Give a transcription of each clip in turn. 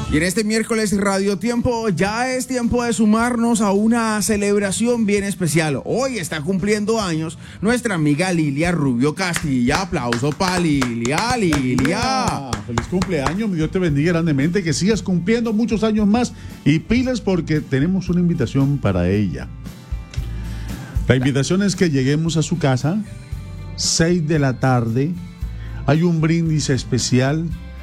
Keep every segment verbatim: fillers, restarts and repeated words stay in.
Y en este miércoles Radio Tiempo ya es tiempo de sumarnos a una celebración bien especial. Hoy está cumpliendo años nuestra amiga Lilia Rubio Castilla. Aplauso para Lilia, Lilia. Feliz cumpleaños, mi Dios te bendiga grandemente, que sigas cumpliendo muchos años más y pilas porque tenemos una invitación para ella. La invitación es que lleguemos a su casa, seis de la tarde, hay un brindis especial.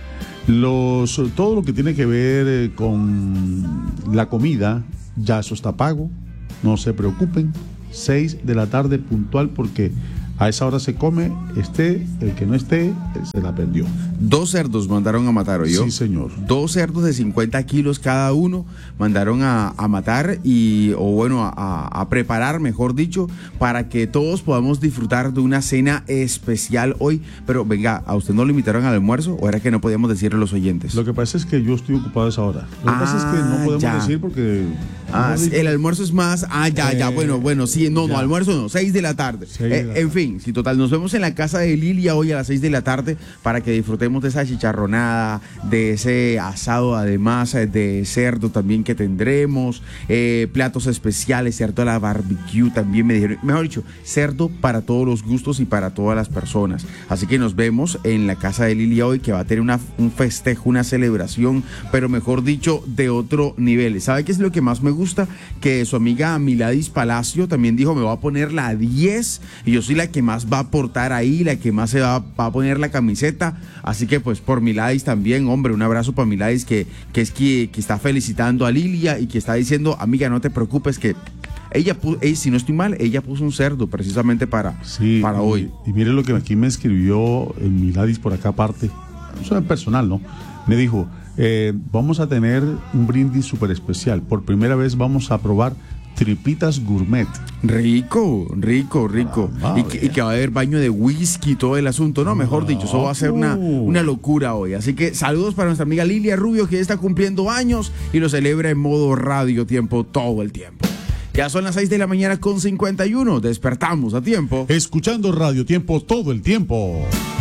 Los, todo lo que tiene que ver eh, con la comida, ya eso está pago, no se preocupen, seis de la tarde puntual porque a esa hora se come, esté, el que no esté, se la perdió. Dos cerdos mandaron a matar, ¿oyó? Sí, señor. Dos cerdos de cincuenta kilos cada uno mandaron a, a matar y, o bueno, a, a preparar, mejor dicho, para que todos podamos disfrutar de una cena especial hoy. Pero venga, ¿a usted no lo invitaron al almuerzo o era que no podíamos decirle a los oyentes? Lo que pasa es que yo estoy ocupado a esa hora. Lo que ah, pasa es que no podemos ya. decir porque... Ah, no el almuerzo es más... Ah, ya, eh, ya, bueno, bueno, sí, no, ya. no, almuerzo no, seis de la tarde. Eh, de la en fin. Sí, total, nos vemos en la casa de Lilia hoy a las seis de la tarde para que disfrutemos de esa chicharronada, de ese asado además de cerdo también que tendremos, eh, platos especiales, cerdo a la barbecue también me dijeron, mejor dicho, cerdo para todos los gustos y para todas las personas. Así que nos vemos en la casa de Lilia hoy que va a tener una, un festejo, una celebración, pero mejor dicho, de otro nivel. ¿Sabe qué es lo que más me gusta? Que su amiga Miladis Palacio también dijo, me va a poner la diez y yo soy la que más va a aportar ahí, la que más se va, va a poner la camiseta, así que pues por Miladis también, hombre, un abrazo para Miladis que, que es que, que está felicitando a Lilia y que está diciendo, amiga, no te preocupes que ella, puso, ella si no estoy mal, ella puso un cerdo precisamente para, sí, para y, hoy. Y mire lo que aquí me escribió en Miladis por acá aparte, eso es personal, ¿no? Me dijo, eh, vamos a tener un brindis súper especial, por primera vez vamos a probar tripitas gourmet. Rico, rico, rico. Ah, y, que, y que va a haber baño de whisky y todo el asunto. No, mejor ah, dicho, eso va a ser una, una locura hoy. Así que saludos para nuestra amiga Lilia Rubio, que está cumpliendo años y lo celebra en modo Radio Tiempo todo el tiempo. Ya son las seis de la mañana con cincuenta y uno. Despertamos a tiempo. Escuchando Radio Tiempo todo el tiempo.